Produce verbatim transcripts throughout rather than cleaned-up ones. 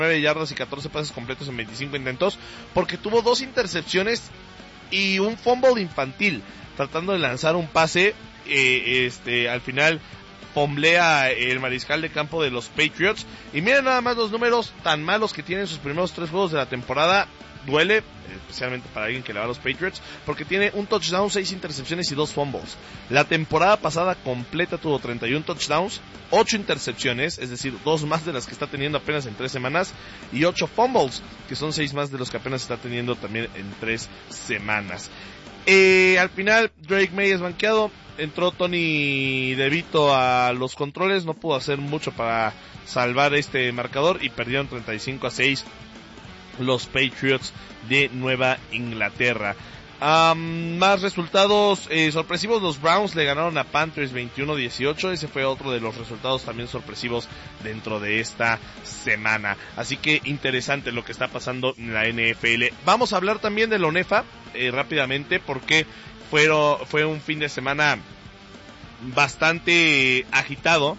nueve yardas y catorce pases completos en veinticinco intentos, porque tuvo dos intercepciones y un fumble infantil, tratando de lanzar un pase, eh, este, al final fomblea el mariscal de campo de los Patriots, y miren nada más los números tan malos que tienen sus primeros tres juegos de la temporada. Duele, especialmente para alguien que le va a los Patriots, porque tiene un touchdown, seis intercepciones y dos fumbles. La temporada pasada completa tuvo treinta y uno touchdowns, ocho intercepciones, es decir, dos más de las que está teniendo apenas en tres semanas, y ocho fumbles, que son seis más de los que apenas está teniendo también en tres semanas. Eh, al final, Drake May es banqueado, entró Tony DeVito a los controles, no pudo hacer mucho para salvar este marcador y perdieron treinta y cinco a seis los Patriots de Nueva Inglaterra. Um, más resultados eh, sorpresivos, los Browns le ganaron a Panthers veintiuno a dieciocho, ese fue otro de los resultados también sorpresivos dentro de esta semana, así que interesante lo que está pasando en la N F L. Vamos a hablar también de la ONEFA eh, rápidamente, porque fueron, fue un fin de semana bastante agitado,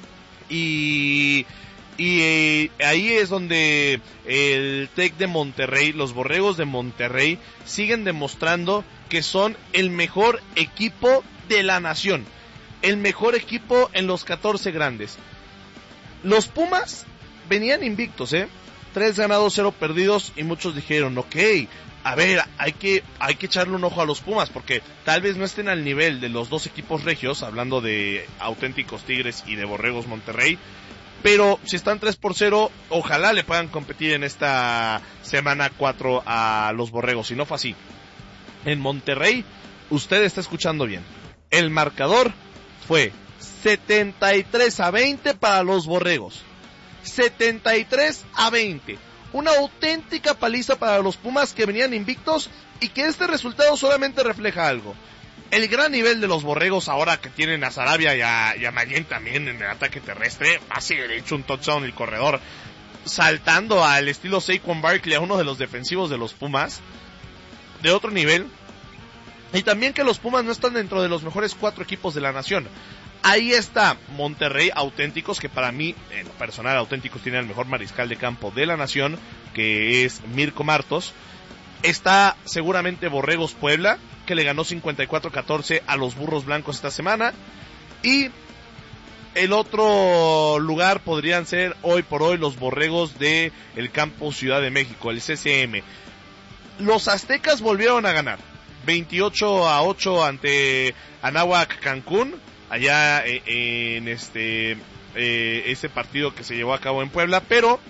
y Y eh, ahí es donde el Tec de Monterrey, los Borregos de Monterrey, siguen demostrando que son el mejor equipo de la nación. El mejor equipo en los catorce grandes. Los Pumas venían invictos, ¿eh? tres ganados, cero perdidos, y muchos dijeron, ok, a ver, hay que, hay que echarle un ojo a los Pumas, porque tal vez no estén al nivel de los dos equipos regios, hablando de Auténticos Tigres y de Borregos Monterrey, pero si están tres por cero, ojalá le puedan competir en esta semana cuatro a los Borregos, y no fue así. En Monterrey, usted está escuchando bien, el marcador fue setenta y tres a veinte para los Borregos. setenta y tres a veinte. Una auténtica paliza para los Pumas, que venían invictos, y que este resultado solamente refleja algo: el gran nivel de los Borregos ahora que tienen a Sarabia y a, y a Mayen también en el ataque terrestre. Así de hecho un touchdown el corredor, saltando al estilo Saquon Barkley a uno de los defensivos de los Pumas, de otro nivel. Y también que los Pumas no están dentro de los mejores cuatro equipos de la nación. Ahí está Monterrey, Auténticos, que para mí, en lo personal, Auténticos tiene el mejor mariscal de campo de la nación, que es Mirko Martos. Está seguramente Borregos Puebla, que le ganó cincuenta y cuatro a catorce a los Burros Blancos esta semana. Y el otro lugar podrían ser hoy por hoy los Borregos de el Campus Ciudad de México, el C C M. Los Aztecas volvieron a ganar veintiocho a ocho ante Anáhuac Cancún, allá en este eh, ese partido que se llevó a cabo en Puebla, pero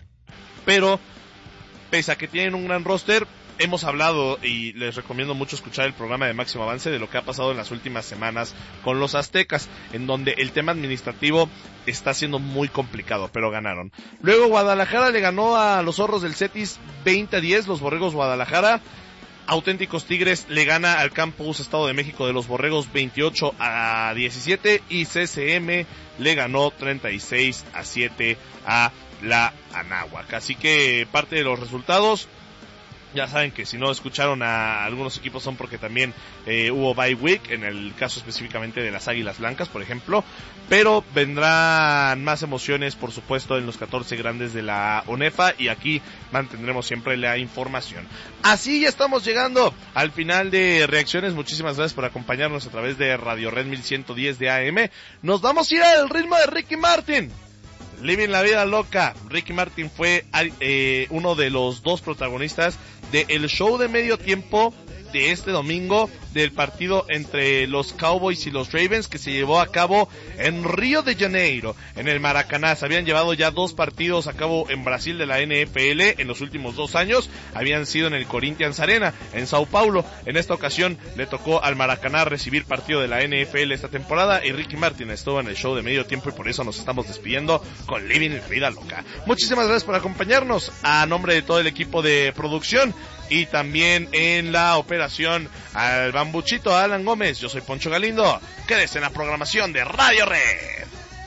pero pese a que tienen un gran roster, hemos hablado, y les recomiendo mucho escuchar el programa de Máximo Avance, de lo que ha pasado en las últimas semanas con los Aztecas, en donde el tema administrativo está siendo muy complicado, pero ganaron. Luego Guadalajara le ganó a los Zorros del Cetis veinte a diez, los Borregos Guadalajara. Auténticos Tigres le gana al Campus Estado de México de los Borregos veintiocho a diecisiete, y C C M le ganó treinta y seis a siete a la Anáhuac. Así que parte de los resultados, ya saben que si no escucharon a algunos equipos son porque también eh, hubo bye week, en el caso específicamente de las Águilas Blancas, por ejemplo, pero vendrán más emociones, por supuesto, en los catorce grandes de la ONEFA, y aquí mantendremos siempre la información. Así ya estamos llegando al final de Reacciones. Muchísimas gracias por acompañarnos a través de Radio Red mil ciento diez de A M. Nos vamos a ir al ritmo de Ricky Martin. Living la vida loca. Ricky Martin fue eh, uno de los dos protagonistas del show de medio tiempo de este domingo del partido entre los Cowboys y los Ravens, que se llevó a cabo en Río de Janeiro, en el Maracaná. Se habían llevado ya dos partidos a cabo en Brasil de la N F L en los últimos dos años, habían sido en el Corinthians Arena, en Sao Paulo. En esta ocasión le tocó al Maracaná recibir partido de la N F L esta temporada, y Ricky Martin estuvo en el show de medio tiempo, y por eso nos estamos despidiendo con Living la vida loca. Muchísimas gracias por acompañarnos, a nombre de todo el equipo de producción, y también en la operación al bambuchito Alan Gómez. Yo soy Poncho Galindo. Quédese en la programación de Radio Red.